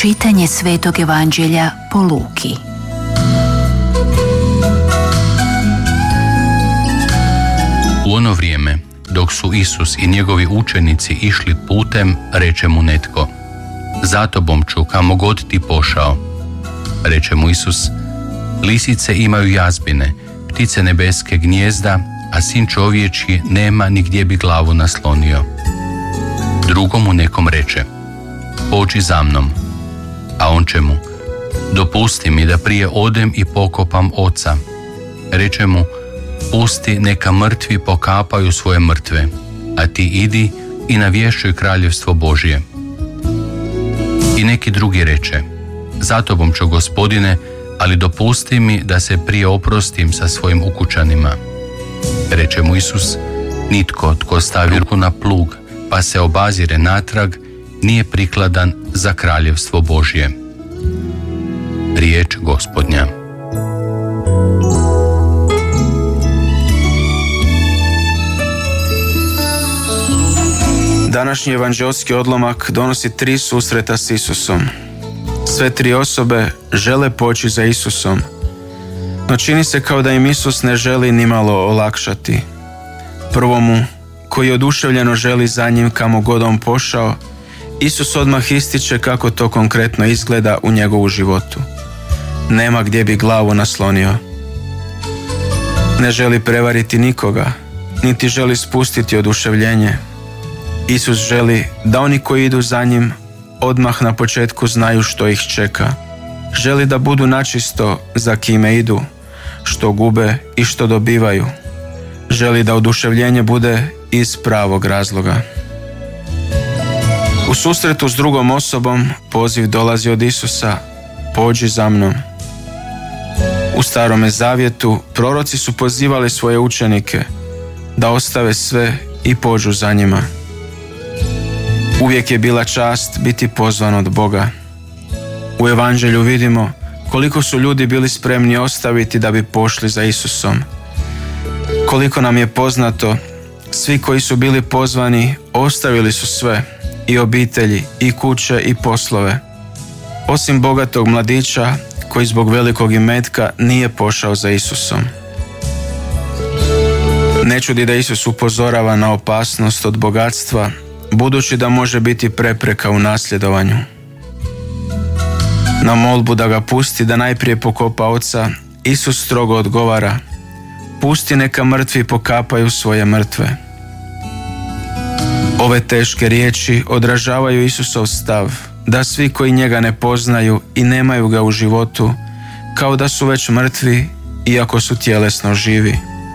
Čitanje Svetog Evanđelja po Luki. U ono vrijeme, dok su Isus i njegovi učenici išli putem, reče mu netko: "Za tobom ću kamo god ti pošao." Reče mu Isus: "Lisice imaju jazbine, ptice nebeske gnijezda, a sin čovječji nema ni gdje bi glavu naslonio." Drugomu nekom reče: "Pođi za mnom." A on će mu: "Dopusti mi da prije odem i pokopam oca." Reče mu: "Pusti neka mrtvi pokapaju svoje mrtve, a ti idi i navješćuj kraljevstvo Božje." I neki drugi reče: "Za tobom ću, Gospodine, ali dopusti mi da se prije oprostim sa svojim ukućanima." Reče mu Isus: "Nitko tko stavi ruku na plug pa se obazire natrag nije prikladan za kraljevstvo Božje." Riječ Gospodnja. Današnji evanđelski odlomak donosi 3 susreta s Isusom. Sve 3 osobe žele poći za Isusom, no čini se kao da im Isus ne želi nimalo olakšati. Prvomu, koji oduševljeno želi za njim kamo god on pošao, Isus odmah ističe kako to konkretno izgleda u njegovu životu. Nema gdje bi glavu naslonio. Ne želi prevariti nikoga, niti želi spustiti oduševljenje. Isus želi da oni koji idu za njim odmah na početku znaju što ih čeka. Želi da budu načisto za kime idu, što gube i što dobivaju. Želi da oduševljenje bude iz pravog razloga. U susretu s drugom osobom poziv dolazi od Isusa: "Pođi za mnom." U Starome zavjetu proroci su pozivali svoje učenike da ostave sve i pođu za njima. Uvijek je bila čast biti pozvan od Boga. U Evanđelju vidimo koliko su ljudi bili spremni ostaviti da bi pošli za Isusom. Koliko nam je poznato, svi koji su bili pozvani ostavili su sve, i obitelji, i kuće, i poslove. Osim bogatog mladića koji zbog velikog imetka nije pošao za Isusom. Ne čudi da Isus upozorava na opasnost od bogatstva, budući da može biti prepreka u nasljedovanju. Na molbu da ga pusti da najprije pokopa oca, Isus strogo odgovara: "Pusti neka mrtvi pokapaju svoje mrtve." Ove teške riječi odražavaju Isusov stav da svi koji njega ne poznaju i nemaju ga u životu, kao da su već mrtvi iako su tjelesno živi.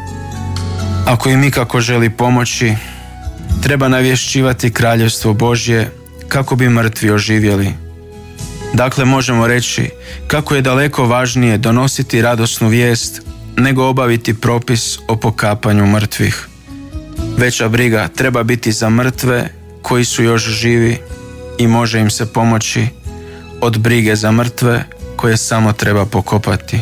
Ako im ikako želi pomoći, treba navješćivati kraljevstvo Božje kako bi mrtvi oživjeli. Dakle, možemo reći kako je daleko važnije donositi radosnu vijest nego obaviti propis o pokapanju mrtvih. Veća briga treba biti za mrtve koji su još živi i može im se pomoći od brige za mrtve koje samo treba pokopati.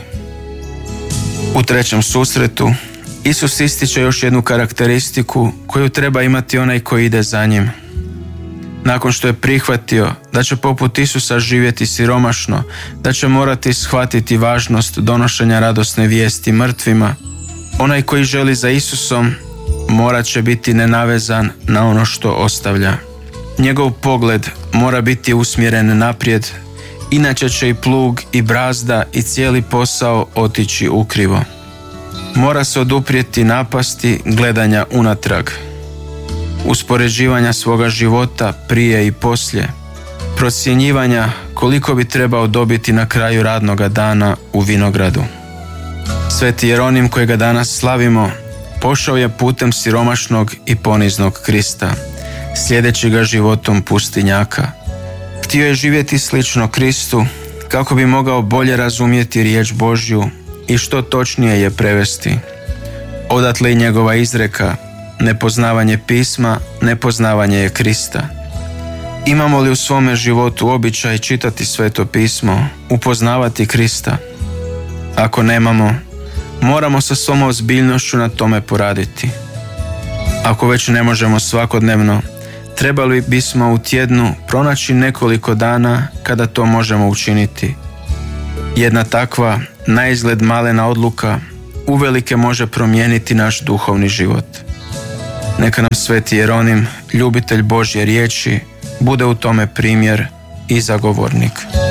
U 3. susretu Isus ističe još jednu karakteristiku koju treba imati onaj koji ide za njim. Nakon što je prihvatio da će poput Isusa živjeti siromašno, da će morati shvatiti važnost donošenja radosne vijesti mrtvima, onaj koji želi za Isusom morat će biti nenavezan na ono što ostavlja. Njegov pogled mora biti usmjeren naprijed, inače će i plug i brazda i cijeli posao otići ukrivo. Mora se oduprijeti napasti gledanja unatrag, uspoređivanja svoga života prije i poslije, procjenjivanja koliko bi trebao dobiti na kraju radnoga dana u vinogradu. Sveti Jeronim, kojega danas slavimo, pošao je putem siromašnog i poniznog Krista, slijedeći ga životom pustinjaka. Htio je živjeti slično Kristu kako bi mogao bolje razumjeti riječ Božju i što točnije je prevesti. Odatle i njegova izreka: "Nepoznavanje pisma, nepoznavanje je Krista." Imamo li u svome životu običaj čitati Sveto pismo, upoznavati Krista? Ako nemamo, moramo sa svom ozbiljnošću na tome poraditi. Ako već ne možemo svakodnevno, Trebali bismo u tjednu pronaći nekoliko dana kada to možemo učiniti. Jedna takva, naizgled malena odluka uvelike može promijeniti naš duhovni život. Neka nam sveti Jeronim, ljubitelj Božje riječi, bude u tome primjer i zagovornik.